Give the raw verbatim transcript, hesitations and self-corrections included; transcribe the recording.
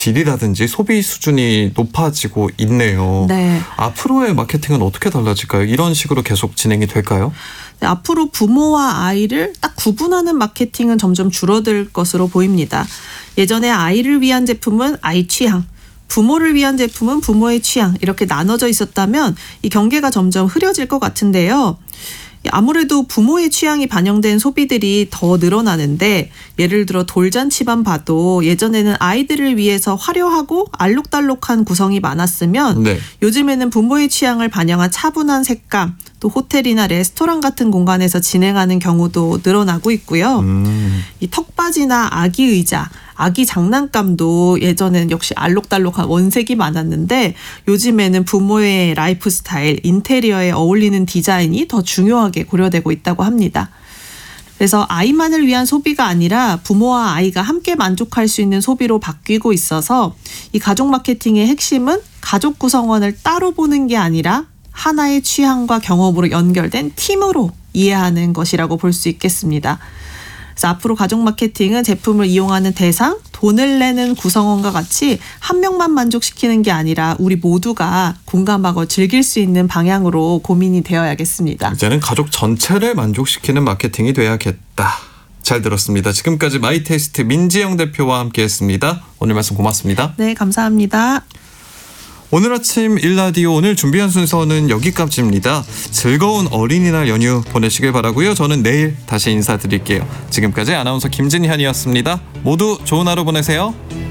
딜이라든지 소비 수준이 높아지고 있네요. 네. 앞으로의 마케팅은 어떻게 달라질까요? 이런 식으로 계속 진행이 될까요? 네, 앞으로 부모와 아이를 딱 구분하는 마케팅은 점점 줄어들 것으로 보입니다. 예전에 아이를 위한 제품은 아이 취향, 부모를 위한 제품은 부모의 취향 이렇게 나눠져 있었다면 이 경계가 점점 흐려질 것 같은데요. 아무래도 부모의 취향이 반영된 소비들이 더 늘어나는데 예를 들어 돌잔치만 봐도 예전에는 아이들을 위해서 화려하고 알록달록한 구성이 많았으면 네. 요즘에는 부모의 취향을 반영한 차분한 색감 또 호텔이나 레스토랑 같은 공간에서 진행하는 경우도 늘어나고 있고요. 음. 이 턱받이나 아기 의자, 아기 장난감도 예전엔 역시 알록달록한 원색이 많았는데 요즘에는 부모의 라이프 스타일, 인테리어에 어울리는 디자인이 더 중요하게 고려되고 있다고 합니다. 그래서 아이만을 위한 소비가 아니라 부모와 아이가 함께 만족할 수 있는 소비로 바뀌고 있어서 이 가족 마케팅의 핵심은 가족 구성원을 따로 보는 게 아니라 하나의 취향과 경험으로 연결된 팀으로 이해하는 것이라고 볼 수 있겠습니다. 그래서 앞으로 가족 마케팅은 제품을 이용하는 대상, 돈을 내는 구성원과 같이 한 명만 만족시키는 게 아니라 우리 모두가 공감하고 즐길 수 있는 방향으로 고민이 되어야겠습니다. 이제는 가족 전체를 만족시키는 마케팅이 돼야겠다. 잘 들었습니다. 지금까지 마이테이스트 민지영 대표와 함께했습니다. 오늘 말씀 고맙습니다. 네, 감사합니다. 오늘 아침 일라디오 오늘 준비한 순서는 여기까지입니다. 즐거운 어린이날 연휴 보내시길 바라고요. 저는 내일 다시 인사드릴게요. 지금까지 아나운서 김진현이었습니다. 모두 좋은 하루 보내세요.